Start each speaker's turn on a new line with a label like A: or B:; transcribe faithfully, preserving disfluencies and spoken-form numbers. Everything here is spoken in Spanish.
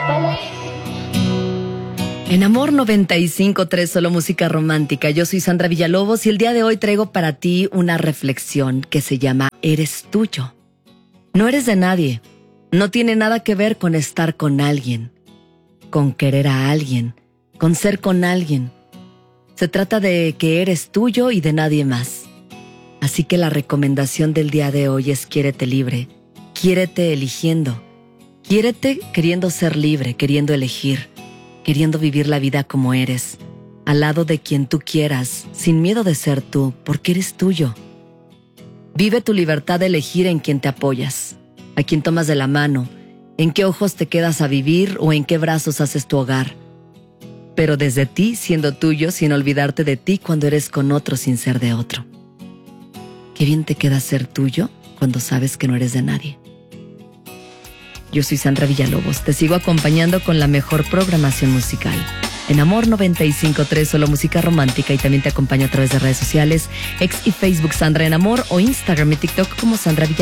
A: En Amor noventa y cinco punto tres, solo música romántica. Yo soy Sandra Villalobos y el día de hoy traigo para ti una reflexión que se llama Eres tuyo. No eres de nadie. No tiene nada que ver con estar con alguien, con querer a alguien, con ser con alguien. Se trata de que eres tuyo y de nadie más. Así que la recomendación del día de hoy es quiérete libre, quiérete eligiendo, quiérete queriendo ser libre, queriendo elegir, queriendo vivir la vida como eres, al lado de quien tú quieras, sin miedo de ser tú, porque eres tuyo. Vive tu libertad de elegir en quién te apoyas, a quién tomas de la mano, en qué ojos te quedas a vivir o en qué brazos haces tu hogar. Pero desde ti, siendo tuyo, sin olvidarte de ti cuando eres con otro sin ser de otro. Qué bien te queda ser tuyo cuando sabes que no eres de nadie. Yo soy Sandra Villalobos, te sigo acompañando con la mejor programación musical. En Amor noventa y cinco punto tres, solo música romántica, y también te acompaño a través de redes sociales, X y Facebook Sandra en Amor, o Instagram y TikTok como Sandra Villalobos.